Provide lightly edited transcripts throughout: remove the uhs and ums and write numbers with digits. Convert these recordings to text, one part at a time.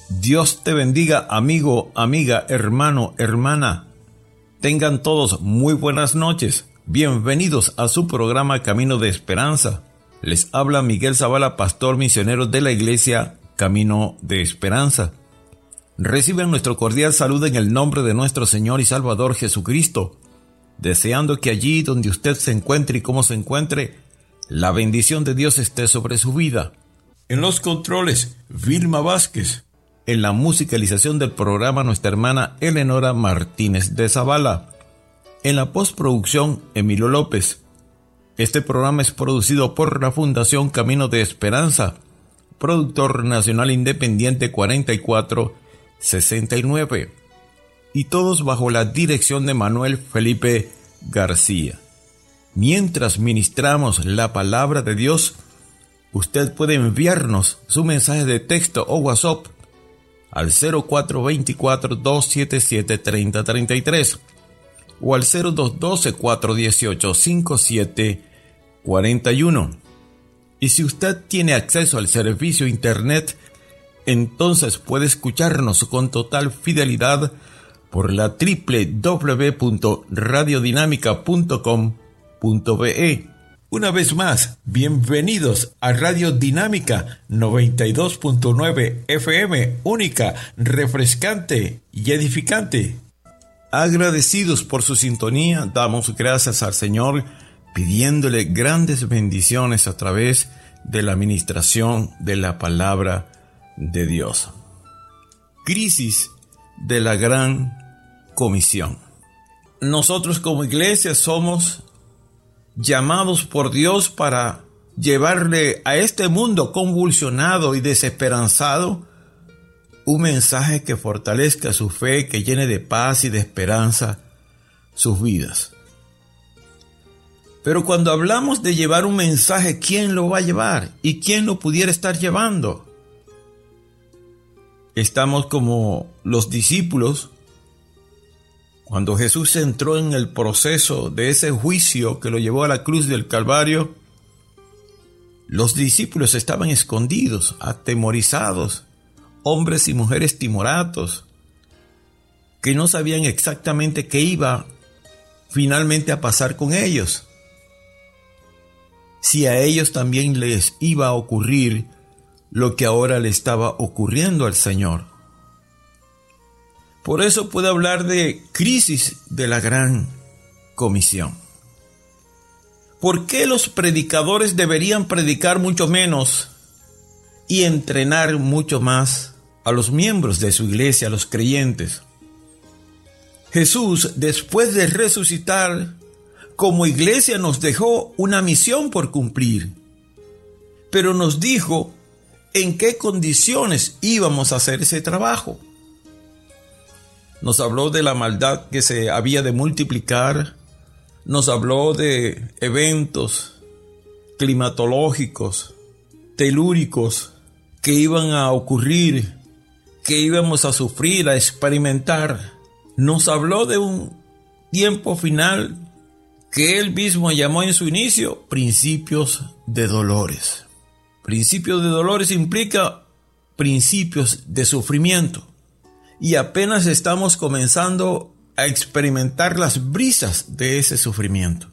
Dios te bendiga, amigo, amiga, hermano, hermana. Tengan todos muy buenas noches. Bienvenidos a su programa Camino de Esperanza. Les habla Miguel Zavala, pastor misionero de la iglesia Camino de Esperanza. Reciban nuestro cordial saludo en el nombre de nuestro Señor y Salvador Jesucristo, deseando que allí donde usted se encuentre y como se encuentre, la bendición de Dios esté sobre su vida. En los controles, Vilma Vázquez. En la musicalización del programa, nuestra hermana Eleonora Martínez de Zavala. En la postproducción, Emilio López. Este programa es producido por la Fundación Camino de Esperanza, productor nacional independiente 4469. Y todos bajo la dirección de Manuel Felipe García. Mientras ministramos la palabra de Dios, usted puede enviarnos su mensaje de texto o WhatsApp al 0424-277-3033 o al 0212-418-5741. Y si usted tiene acceso al servicio internet, entonces puede escucharnos con total fidelidad por la www.radiodinamica.com.be. Una vez más, bienvenidos a Radio Dinámica 92.9 FM, única, refrescante y edificante. Agradecidos por su sintonía, damos gracias al Señor, pidiéndole grandes bendiciones a través de la administración de la palabra de Dios. Crisis de la Gran Comisión. Nosotros como iglesia somos llamados por Dios para llevarle a este mundo convulsionado y desesperanzado un mensaje que fortalezca su fe, que llene de paz y de esperanza sus vidas. Pero cuando hablamos de llevar un mensaje, ¿quién lo va a llevar? ¿Y quién lo pudiera estar llevando? Estamos como los discípulos cuando Jesús entró en el proceso de ese juicio que lo llevó a la cruz del Calvario. Los discípulos estaban escondidos, atemorizados, hombres y mujeres timoratos, que no sabían exactamente qué iba finalmente a pasar con ellos. Si a ellos también les iba a ocurrir lo que ahora le estaba ocurriendo al Señor. Por eso puedo hablar de crisis de la Gran Comisión. ¿Por qué los predicadores deberían predicar mucho menos y entrenar mucho más a los miembros de su iglesia, a los creyentes? Jesús, después de resucitar, como iglesia nos dejó una misión por cumplir, pero nos dijo en qué condiciones íbamos a hacer ese trabajo. Nos habló de la maldad que se había de multiplicar, nos habló de eventos climatológicos, telúricos que iban a ocurrir, que íbamos a sufrir, a experimentar. Nos habló de un tiempo final que él mismo llamó en su inicio principios de dolores. Principios de dolores implica principios de sufrimiento. Y apenas estamos comenzando a experimentar las brisas de ese sufrimiento.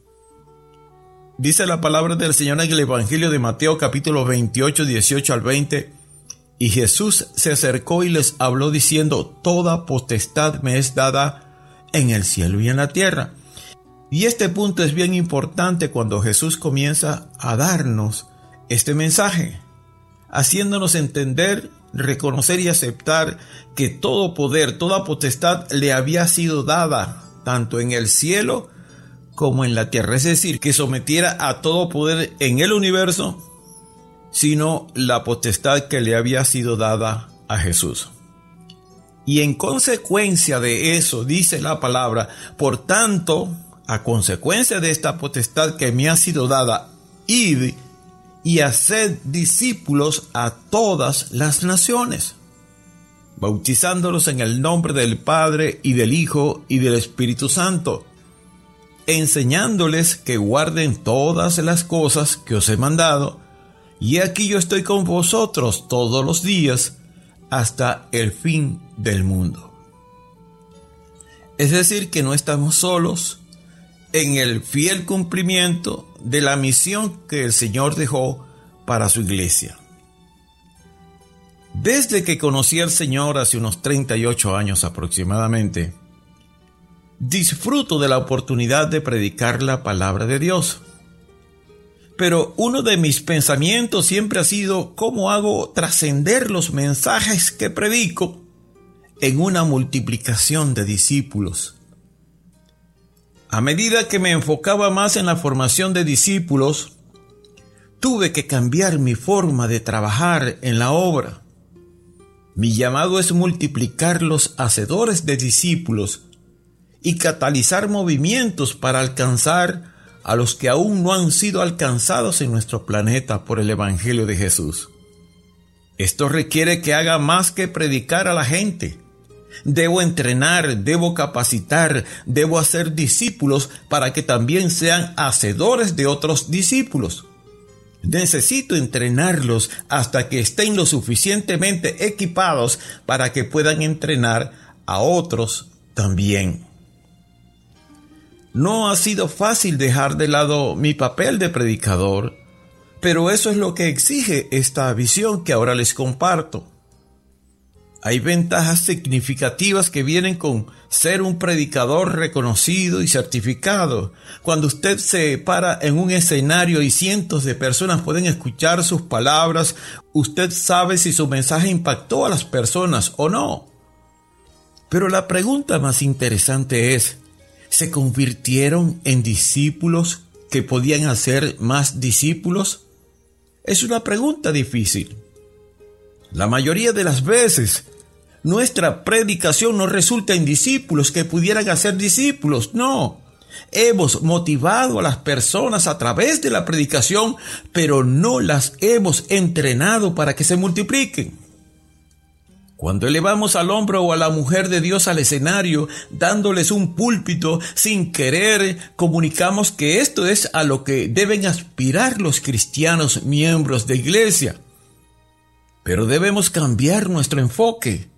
Dice la palabra del Señor en el Evangelio de Mateo capítulo 28, 18 al 20. Y Jesús se acercó y les habló diciendo: toda potestad me es dada en el cielo y en la tierra. Y este punto es bien importante cuando Jesús comienza a darnos este mensaje, haciéndonos entender, reconocer y aceptar que todo poder, toda potestad le había sido dada tanto en el cielo como en la tierra. Es decir, que sometiera a todo poder en el universo, sino la potestad que le había sido dada a Jesús. Y en consecuencia de eso, dice la palabra, por tanto, a consecuencia de esta potestad que me ha sido dada, id y haced discípulos a todas las naciones, bautizándolos en el nombre del Padre y del Hijo y del Espíritu Santo, enseñándoles que guarden todas las cosas que os he mandado, y aquí yo estoy con vosotros todos los días hasta el fin del mundo. Es decir, que no estamos solos en el fiel cumplimiento de la misión que el Señor dejó para su iglesia. Desde que conocí al Señor hace unos 38 años aproximadamente, disfruto de la oportunidad de predicar la palabra de Dios. Pero uno de mis pensamientos siempre ha sido cómo hago trascender los mensajes que predico en una multiplicación de discípulos. A medida que me enfocaba más en la formación de discípulos, tuve que cambiar mi forma de trabajar en la obra. Mi llamado es multiplicar los hacedores de discípulos y catalizar movimientos para alcanzar a los que aún no han sido alcanzados en nuestro planeta por el Evangelio de Jesús. Esto requiere que haga más que predicar a la gente. Debo entrenar, debo capacitar, debo hacer discípulos para que también sean hacedores de otros discípulos. Necesito entrenarlos hasta que estén lo suficientemente equipados para que puedan entrenar a otros también. No ha sido fácil dejar de lado mi papel de predicador, pero eso es lo que exige esta visión que ahora les comparto. Hay ventajas significativas que vienen con ser un predicador reconocido y certificado. Cuando usted se para en un escenario y cientos de personas pueden escuchar sus palabras, usted sabe si su mensaje impactó a las personas o no. Pero la pregunta más interesante es, ¿se convirtieron en discípulos que podían hacer más discípulos? Es una pregunta difícil. La mayoría de las veces, nuestra predicación no resulta en discípulos que pudieran hacer discípulos. No, hemos motivado a las personas a través de la predicación, pero no las hemos entrenado para que se multipliquen. Cuando elevamos al hombre o a la mujer de Dios al escenario, dándoles un púlpito, sin querer, comunicamos que esto es a lo que deben aspirar los cristianos miembros de iglesia. Pero debemos cambiar nuestro enfoque.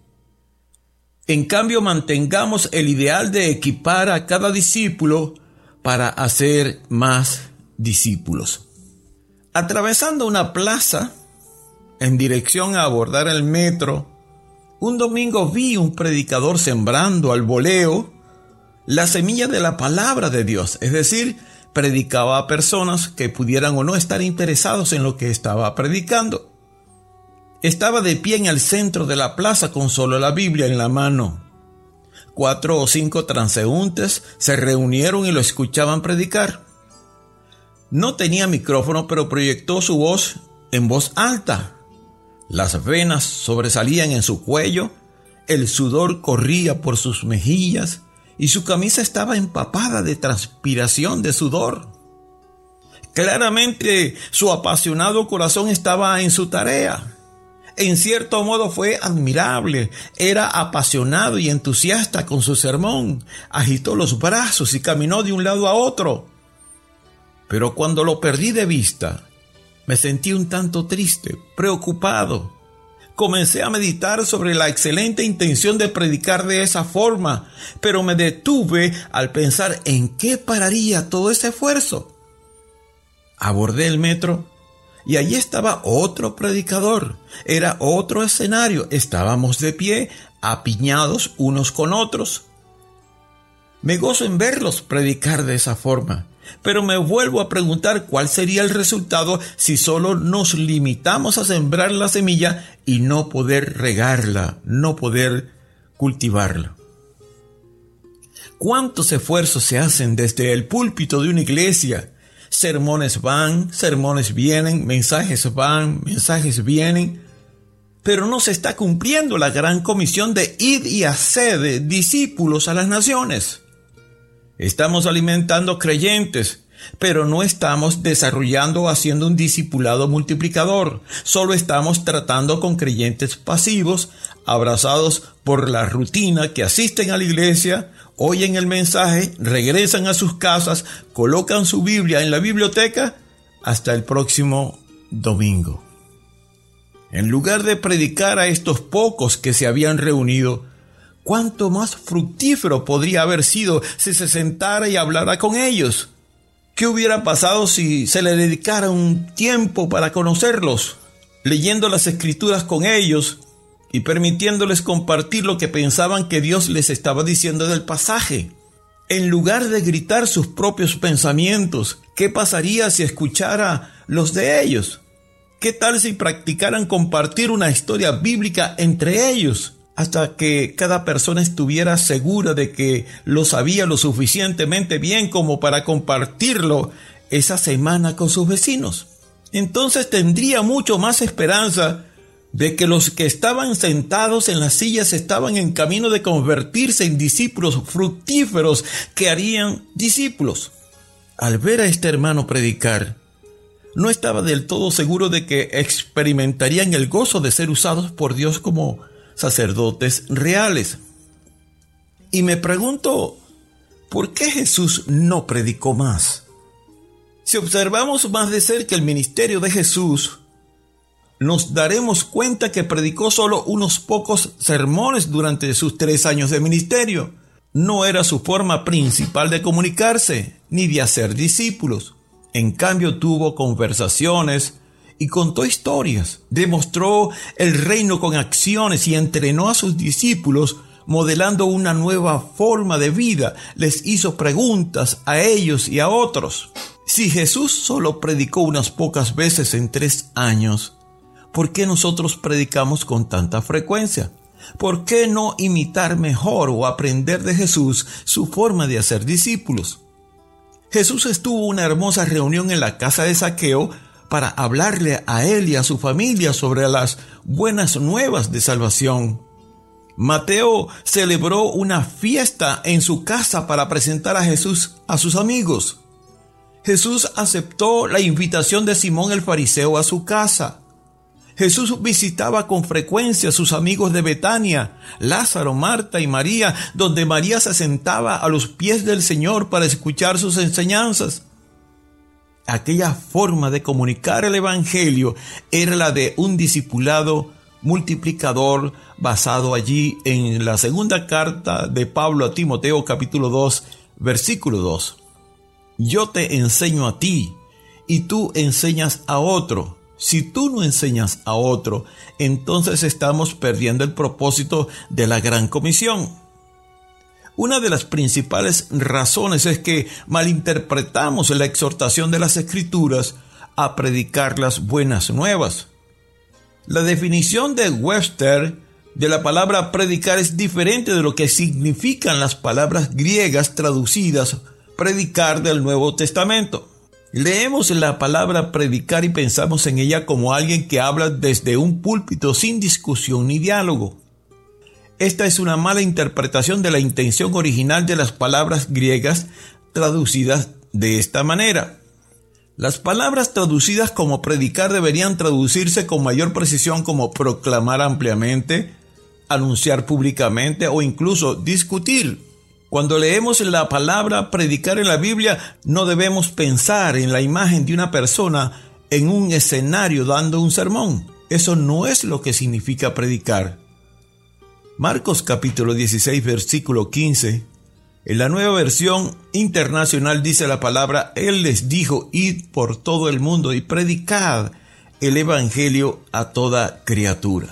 En cambio, mantengamos el ideal de equipar a cada discípulo para hacer más discípulos. Atravesando una plaza, en dirección a abordar el metro, un domingo vi un predicador sembrando al voleo la semilla de la palabra de Dios, es decir, predicaba a personas que pudieran o no estar interesados en lo que estaba predicando. Estaba de pie en el centro de la plaza con solo la Biblia en la mano. 4 o 5 transeúntes se reunieron y lo escuchaban predicar. No tenía micrófono, pero proyectó su voz en voz alta. Las venas sobresalían en su cuello, el sudor corría por sus mejillas y su camisa estaba empapada de transpiración de sudor. Claramente su apasionado corazón estaba en su tarea. En cierto modo fue admirable, era apasionado y entusiasta con su sermón, agitó los brazos y caminó de un lado a otro. Pero cuando lo perdí de vista, me sentí un tanto triste, preocupado. Comencé a meditar sobre la excelente intención de predicar de esa forma, pero me detuve al pensar en qué pararía todo ese esfuerzo. Abordé el metro y allí estaba otro predicador. Era otro escenario. Estábamos de pie, apiñados unos con otros. Me gozo en verlos predicar de esa forma. Pero me vuelvo a preguntar cuál sería el resultado si solo nos limitamos a sembrar la semilla y no poder regarla, no poder cultivarla. ¿Cuántos esfuerzos se hacen desde el púlpito de una iglesia? Sermones van, sermones vienen, mensajes van, mensajes vienen, pero no se está cumpliendo la gran comisión de ir y hacer discípulos a las naciones. Estamos alimentando creyentes, pero no estamos desarrollando o haciendo un discipulado multiplicador. Solo estamos tratando con creyentes pasivos, abrazados por la rutina, que asisten a la iglesia, oyen el mensaje, regresan a sus casas, colocan su Biblia en la biblioteca hasta el próximo domingo. En lugar de predicar a estos pocos que se habían reunido, ¿cuánto más fructífero podría haber sido si se sentara y hablara con ellos? ¿Qué hubiera pasado si se le dedicara un tiempo para conocerlos, leyendo las Escrituras con ellos y permitiéndoles compartir lo que pensaban que Dios les estaba diciendo del pasaje? En lugar de gritar sus propios pensamientos, ¿qué pasaría si escuchara los de ellos? ¿Qué tal si practicaran compartir una historia bíblica entre ellos, hasta que cada persona estuviera segura de que lo sabía lo suficientemente bien como para compartirlo esa semana con sus vecinos? Entonces tendría mucho más esperanza de que los que estaban sentados en las sillas estaban en camino de convertirse en discípulos fructíferos que harían discípulos. Al ver a este hermano predicar, no estaba del todo seguro de que experimentarían el gozo de ser usados por Dios como sacerdotes reales. Y me pregunto, ¿por qué Jesús no predicó más? Si observamos más de cerca el ministerio de Jesús, nos daremos cuenta que predicó solo unos pocos sermones durante sus 3 años de ministerio. No era su forma principal de comunicarse, ni de hacer discípulos. En cambio, tuvo conversaciones y contó historias, demostró el reino con acciones y entrenó a sus discípulos modelando una nueva forma de vida. Les hizo preguntas a ellos y a otros. Si Jesús solo predicó unas pocas veces en 3 años, ¿por qué nosotros predicamos con tanta frecuencia? ¿Por qué no imitar mejor o aprender de Jesús su forma de hacer discípulos? Jesús estuvo una hermosa reunión en la casa de Zaqueo para hablarle a él y a su familia sobre las buenas nuevas de salvación. Mateo celebró una fiesta en su casa para presentar a Jesús a sus amigos. Jesús aceptó la invitación de Simón el fariseo a su casa. Jesús visitaba con frecuencia a sus amigos de Betania, Lázaro, Marta y María, donde María se sentaba a los pies del Señor para escuchar sus enseñanzas. Aquella forma de comunicar el Evangelio era la de un discipulado multiplicador basado allí en la segunda carta de Pablo a Timoteo, capítulo 2, versículo 2. Yo te enseño a ti y tú enseñas a otro. Si tú no enseñas a otro, entonces estamos perdiendo el propósito de la gran comisión. Una de las principales razones es que malinterpretamos la exhortación de las Escrituras a predicar las buenas nuevas. La definición de Webster de la palabra predicar es diferente de lo que significan las palabras griegas traducidas predicar del Nuevo Testamento. Leemos la palabra predicar y pensamos en ella como alguien que habla desde un púlpito sin discusión ni diálogo. Esta es una mala interpretación de la intención original de las palabras griegas traducidas de esta manera. Las palabras traducidas como predicar deberían traducirse con mayor precisión como proclamar ampliamente, anunciar públicamente o incluso discutir. Cuando leemos la palabra predicar en la Biblia, no debemos pensar en la imagen de una persona en un escenario dando un sermón. Eso no es lo que significa predicar. Marcos capítulo 16, versículo 15. En la Nueva Versión Internacional dice la palabra: Él les dijo, id por todo el mundo y predicad el Evangelio a toda criatura.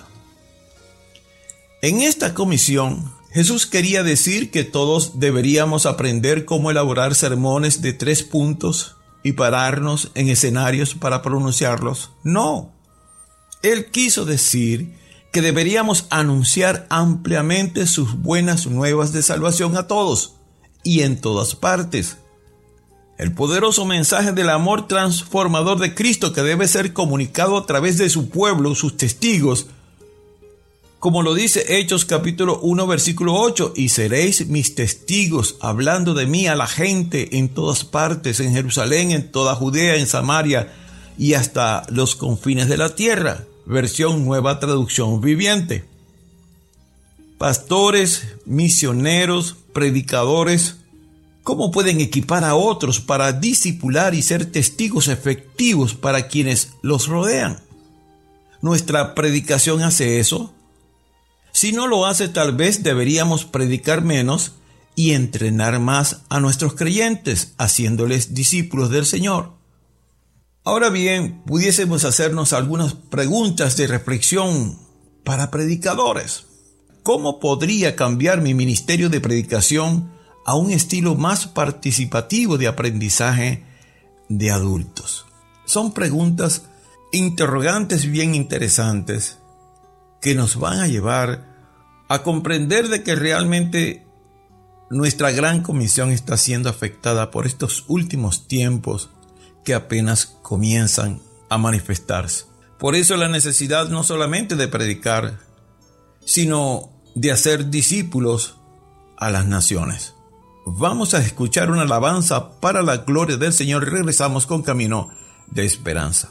En esta comisión, Jesús quería decir que todos deberíamos aprender cómo elaborar sermones de 3 puntos y pararnos en escenarios para pronunciarlos. No. Él quiso decir que deberíamos anunciar ampliamente sus buenas nuevas de salvación a todos y en todas partes. El poderoso mensaje del amor transformador de Cristo que debe ser comunicado a través de su pueblo, sus testigos, como lo dice Hechos capítulo 1 versículo 8, y seréis mis testigos hablando de mí a la gente en todas partes, en Jerusalén, en toda Judea, en Samaria y hasta los confines de la tierra. Versión Nueva Traducción Viviente. Pastores, misioneros, predicadores, ¿cómo pueden equipar a otros para discipular y ser testigos efectivos para quienes los rodean? ¿Nuestra predicación hace eso? Si no lo hace, tal vez deberíamos predicar menos y entrenar más a nuestros creyentes, haciéndoles discípulos del Señor. Ahora bien, pudiésemos hacernos algunas preguntas de reflexión para predicadores. ¿Cómo podría cambiar mi ministerio de predicación a un estilo más participativo de aprendizaje de adultos? Son preguntas interrogantes bien interesantes que nos van a llevar a comprender de que realmente nuestra gran comisión está siendo afectada por estos últimos tiempos que apenas comienzan a manifestarse. Por eso la necesidad no solamente de predicar, sino de hacer discípulos a las naciones. Vamos a escuchar una alabanza para la gloria del Señor y regresamos con Camino de Esperanza.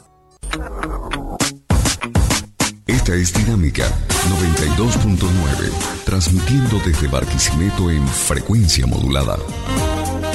Esta es Dinámica 92.9, transmitiendo desde Barquisimeto en frecuencia modulada.